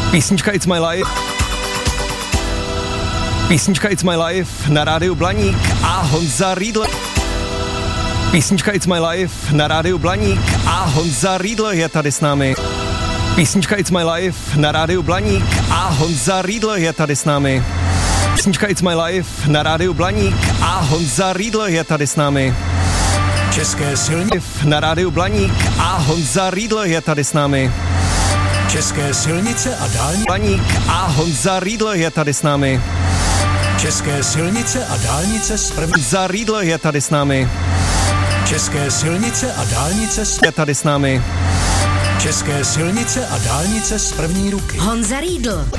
Písnička It's My Life. Písnička It's My Life na rádiu Blaník a Honza Riedl. Písnička It's My Life na rádiu Blaník a Honza Riedl je tady s námi. Písnička It's My Life na rádiu Blaník a Honza Riedl je tady s námi. Písnička It's My Life na rádiu Blaník a Honza Riedl je tady s námi. České silnice na rádiu Blaník a Honza Riedl je tady s námi. České silnice a dálnice Blaník a Honza Riedl je tady s námi. České silnice a dálnice z první Honza Riedl je tady s námi. České silnice a dálnice Je tady s námi. České silnice a dálnice z první ruky. Honza Riedl.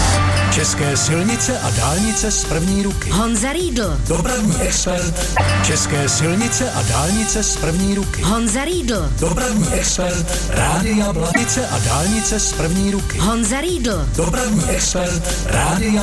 České silnice a dálnice z první ruky. Honza Riedl. Dopravní expert. České silnice a dálnice z první ruky. Honza Riedl. Dopravní expert. Rádia Blanice a dálnice z první ruky. Honza Riedl. Dopravní expert. Rádia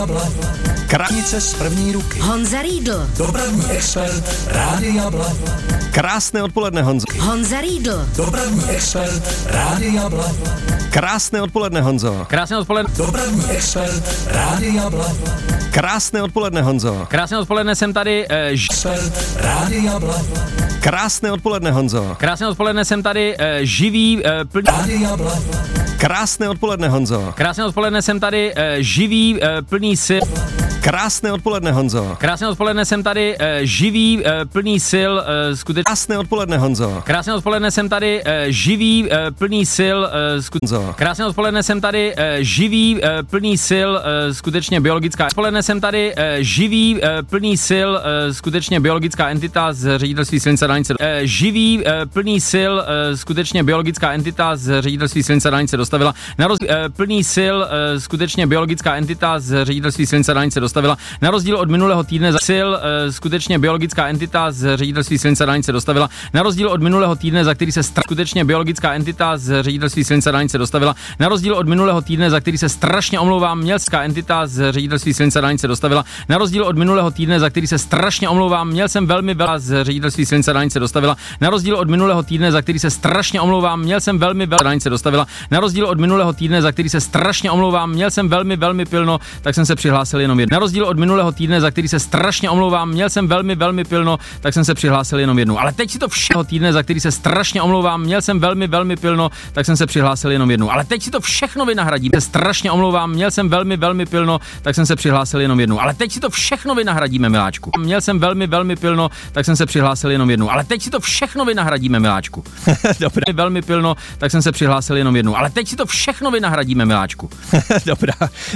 Blanice z první ruky. Honza Riedl. Dopravní expert. Rádia Blanice. Krásné odpoledne, Honzo. Honza Riedl. Dopravní expert. Rádia Blanice. Krásné odpoledne, Honzo. Krásné odpoledne. Dopravní expert. Rádia Blanice. Krásné odpoledne, Honzo. Krásné odpoledne, jsem tady Expert. Rádia Blanice. Krásné odpoledne, Honzo. Krásné odpoledne, jsem tady živý, plný. Rádia Blanice. Krásné odpoledne, Honzo. Krásné odpoledne, jsem tady živý, plný sil. Krásné odpoledne, Honzo. Krásné odpoledne, jsem tady živý, plný sil, skutečně. Krásné odpoledne, Honzo. Krásné odpoledne, jsem tady živý, plný sil, Honzo. Krásné odpoledne, jsem tady živý, plný sil, skutečně biologická. Odpoledne jsem tady živý, plný sil, skutečně biologická entita z ředitelství silnice a dálnice. Živý, plný sil, skutečně biologická entita z ředitelství silnice a dálnice dostavila. Plný sil, skutečně biologická entita z ředitelství silnice a dálnice dostavila. Na rozdíl od minulého týdne sil skutečně biologická entita z ředitelství silnice a dálnice dostavila. Na rozdíl od minulého týdne, za který se skutečně biologická entita z ředitelství silnice a dálnice dostavila. Na rozdíl od minulého týdne, za který se strašně omlouvám, městská entita z ředitelství silnice a dálnice dostavila. Na rozdíl od minulého týdne, za který se strašně omlouvám, měl jsem velmi z ředitelství silnice a dálnice dostavila. Na rozdíl od minulého týdne, za který se strašně omlouvám, měl jsem velmi dálnice dostavila. Na rozdíl od minulého týdne, za který se strašně omlouvám, měl jsem velmi pilno, tak jsem se přihlásil jenom jednou. Na rozdíl od minulého týdne, za který se strašně omlouvám, měl jsem velmi pilno, tak jsem se přihlásil jenom jednou. Ale teď si to všeho týdne, za který se strašně omlouvám, měl jsem velmi pilno, tak jsem se přihlásil jenom jednou. Ale teď si to všechno vynahradím. Se strašně omlouvám, měl jsem velmi pilno, tak jsem se přihlásil jenom jednou. Ale teď si to všechno vynahradíme, miláčku. Měl jsem velmi pilno, tak jsem se přihlásil jenom jednou. Ale teď si to všechno vynahradíme, miláčku. Dobrá. Velmi pilno, tak jsem se přihlásil jenom jednou. Ale teď si to všechno vynahradíme, miláčku. Dobrá.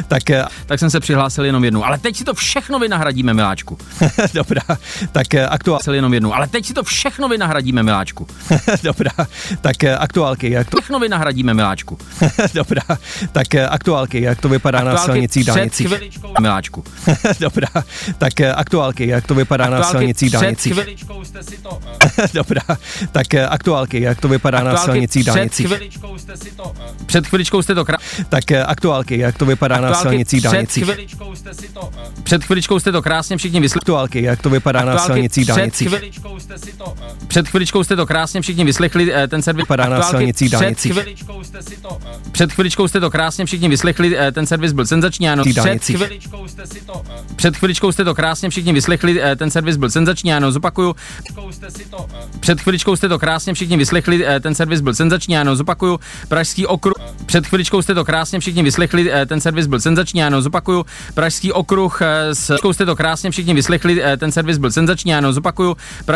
Tak jsem se přihlásil jenom jednou. Ale teď si to všechno vynahradíme, miláčku. Dobrá. Tak aktuálky jenom jednou. Ale teď si to všechno vynahradíme, miláčku. Dobrá. Tak aktuálky, jak to Všechno vynahradíme, miláčku. Dobrá. Tak aktuálky, jak to vypadá na silnicích, dálnicích. Před chviličkou, miláčku. Dobrá. Tak aktuálky, jak to vypadá na silnicích, dálnicích. Před chviličkou jste si to Dobrá. Tak aktuálky, jak to vypadá na silnicích, dálnicích. Před chviličkou jste to Tak aktuálky, jak to vypadá na silnicích, dálnicích. Před chviličkou jste to krásně všichni vyslechli. Aktuálky, jak to vypadá na silnicích, dálnicích. Před chviličkou jste to krásně všichni vyslechli, ten servis vypadá na silnicích, dálnicích. Před chviličkou jste to krásně všichni vyslechli, ten servis byl senzační, ano. Před chviličkou jste to krásně všichni vyslechli, ten servis byl senzační, ano, zopakuju. Před chviličkou jste to krásně všichni vyslechli, ten servis byl senzační, ano, zopakuju. Pražský okruh. Před chviličkou jste to krásně všichni vyslechli, ten servis byl senzační, ano, zopakuju. Pražský okruh, jste to krásně všichni vyslechli, ten servis byl senzační, ano, zopakuju.